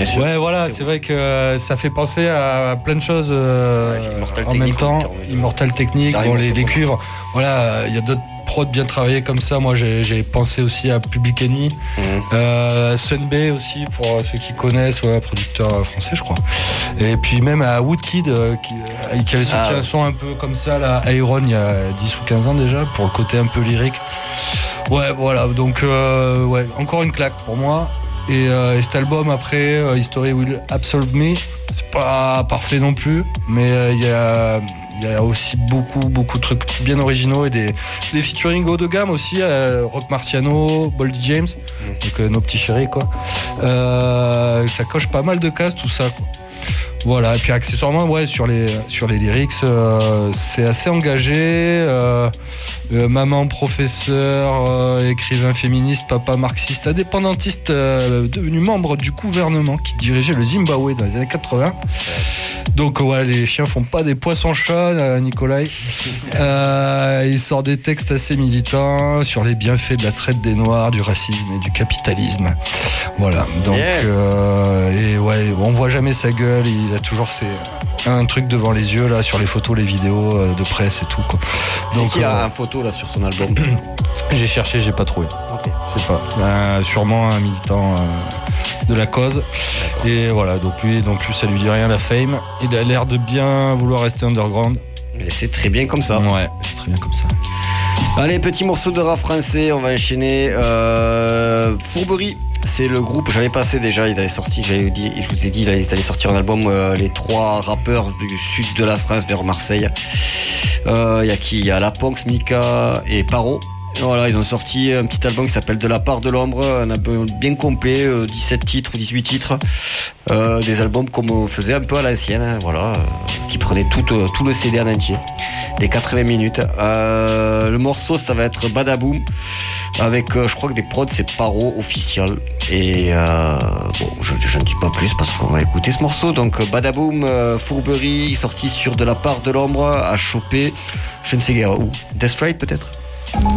bien sûr. Ouais, voilà, c'est vrai que ça fait penser à plein de choses en même temps. Immortal Technique, bon, les cuivres. Voilà, il y a d'autres prods bien travaillés comme ça. Moi, j'ai pensé aussi à Public Enemy, Sunbay aussi, pour ceux qui connaissent, producteur français, je crois. Et puis même à Woodkid, qui avait sorti un son un peu comme ça, là, Iron, il y a 10 ou 15 ans déjà, pour le côté un peu lyrique. Ouais, voilà, donc encore une claque pour moi. Et cet album après, History Will Absolve Me, c'est pas parfait non plus, mais il y a aussi beaucoup de trucs bien originaux et des featuring haut de gamme aussi, Rock Marciano, Boldy James, donc nos petits chéris quoi. Ça coche pas mal de cases tout ça quoi. Voilà, et puis accessoirement sur les lyrics, c'est assez engagé. Maman professeur, écrivain féministe, papa marxiste, indépendantiste, devenu membre du gouvernement qui dirigeait le Zimbabwe dans les années 80. Donc les chiens font pas des poissons-chats, Nikolai. Il sort des textes assez militants sur les bienfaits de la traite des Noirs, du racisme et du capitalisme. Voilà, donc on voit jamais sa gueule, il a toujours un truc devant les yeux là sur les photos, les vidéos de presse et tout quoi. Donc il a une photo là sur son album. J'ai cherché, j'ai pas trouvé. Okay. Je sais pas. Sûrement un militant de la cause. Et voilà, donc lui non plus ça lui dit rien la fame. Il a l'air de bien vouloir rester underground. Et c'est très bien comme ça. Ouais, c'est très bien comme ça. Allez, petit morceau de rap français, on va enchaîner. Fourberie, c'est le groupe, j'avais passé déjà, je vous ai dit, ils allaient sortir un album, les 3 rappeurs du sud de la France vers Marseille. Il y a qui ? Il y a La Ponx, Mika et Paro. Voilà, ils ont sorti un petit album qui s'appelle De la part de l'ombre, un album bien complet, 17 titres, 18 titres, des albums comme on faisait un peu à l'ancienne, qui prenaient tout le CD en entier, les 80 minutes. Le morceau, ça va être Badaboom, avec, je crois que des prods, c'est Paro officiel. Et je ne dis pas plus parce qu'on va écouter ce morceau. Donc Badaboom, Fourberie, sorti sur De la part de l'ombre, à choper, je ne sais guère où. Death Ride peut-être ?